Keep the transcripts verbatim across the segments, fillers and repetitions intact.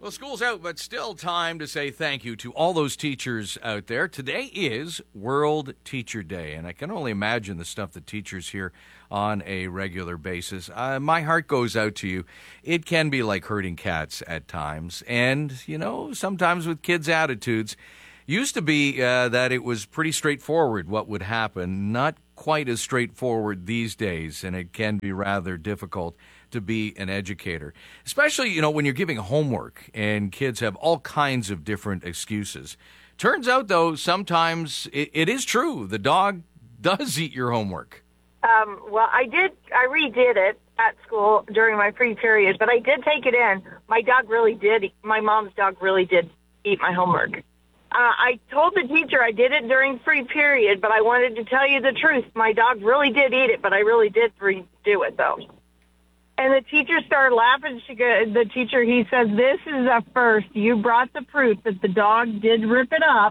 Well, school's out, but still time to say thank you to all those teachers out there. Today is World Teacher Day, and I can only imagine the stuff that teachers hear on a regular basis. Uh, my heart goes out to you. It can be like herding cats at times, and, you know, sometimes with kids' attitudes. Used to be uh, that it was pretty straightforward what would happen, not quite as straightforward these days, and it can be rather difficult to be an educator, especially, you know, when you're giving homework and kids have all kinds of different excuses. Turns out, though, sometimes it, it is true. The dog does eat your homework. Um, well, I did, I redid it at school during my free period, but I did take it in. My dog really did, my mom's dog really did eat my homework. Uh, I told the teacher I did it during free period, but I wanted to tell you the truth. My dog really did eat it, but I really did redo it, though. And the teacher started laughing. She go, the teacher, he says, this is a first. You brought the proof that the dog did rip it up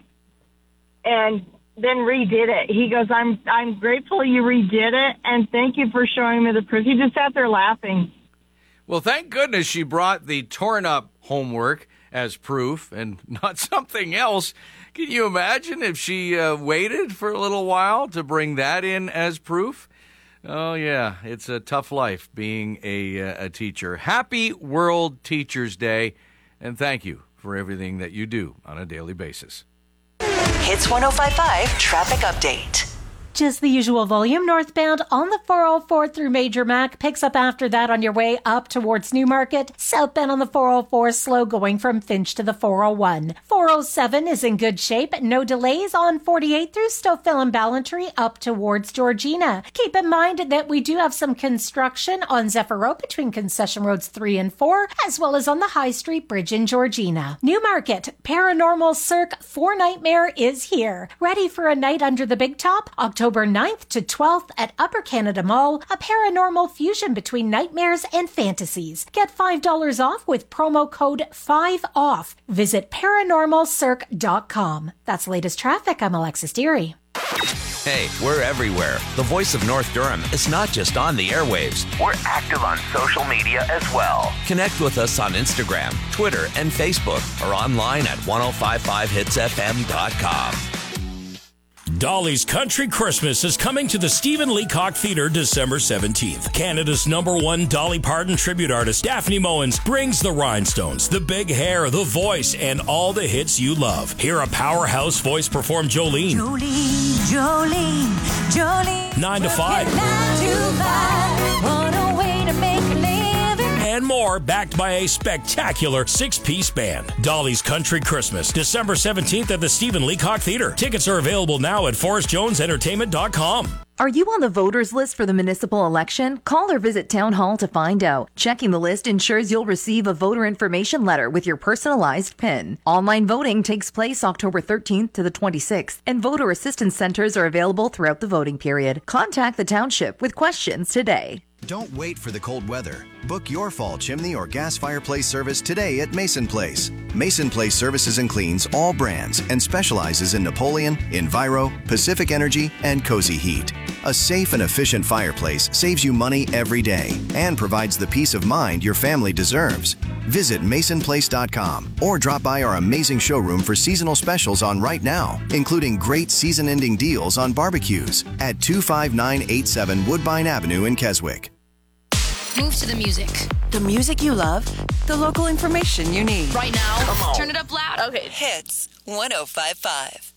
and then redid it. He goes, I'm I'm grateful you redid it, and thank you for showing me the proof. He just sat there laughing. Well, thank goodness she brought the torn up homework as proof and not something else. Can you imagine if she uh, waited for a little while to bring that in as proof? Oh, yeah, it's a tough life being a, uh, a teacher. Happy World Teachers Day, and thank you for everything that you do on a daily basis. Hits one oh five point five Traffic Update. Just the usual volume northbound on the four oh four through Major Mac. Picks up after that on your way up towards Newmarket. Southbound on the four oh four slow going from Finch to the four oh one. four oh seven is in good shape. No delays on forty-eight through Stouffville and Ballantyre up towards Georgina. Keep in mind that we do have some construction on Zephyr Road between concession roads three and four, as well as on the High Street Bridge in Georgina. Newmarket, Paranormal Cirque for Nightmare is here. Ready for a night under the big top? October ninth to twelfth at Upper Canada Mall, a paranormal fusion between nightmares and fantasies. Get five dollars off with promo code five off. Visit paranormal cirque dot com. That's latest traffic. I'm Alexis Deary. Hey, we're everywhere. The voice of North Durham is not just on the airwaves. We're active on social media as well. Connect with us on Instagram, Twitter, and Facebook, or online at ten fifty-five hits f m dot com. Dolly's Country Christmas is coming to the Stephen Leacock Theatre December seventeenth. Canada's number one Dolly Parton tribute artist, Daphne Mowens, brings the rhinestones, the big hair, the voice, and all the hits you love. Hear a powerhouse voice perform Jolene. Jolene, Jolene, Jolene. Nine to five. Nine to five. What a way to make a living. And more, backed by a spectacular six-piece band. Dolly's Country Christmas, December seventeenth at the Stephen Leacock Theatre. Tickets are available now at forrest jones entertainment dot com. Are you on the voters list for the municipal election? Call or visit Town Hall to find out. Checking the list ensures you'll receive a voter information letter with your personalized PIN. Online voting takes place October thirteenth to the twenty-sixth, and voter assistance centers are available throughout the voting period. Contact the township with questions today. Don't wait for the cold weather. Book your fall chimney or gas fireplace service today at Mason Place. Mason Place services and cleans all brands and specializes in Napoleon, Enviro, Pacific Energy, and Cozy Heat. A safe and efficient fireplace saves you money every day and provides the peace of mind your family deserves. Visit mason place dot com or drop by our amazing showroom for seasonal specials on right now, including great season-ending deals on barbecues at two five nine eight seven Woodbine Avenue in Keswick. Move to the music. The music you love, the local information you need. Right now, turn it up loud. Okay. Hits one oh five point five.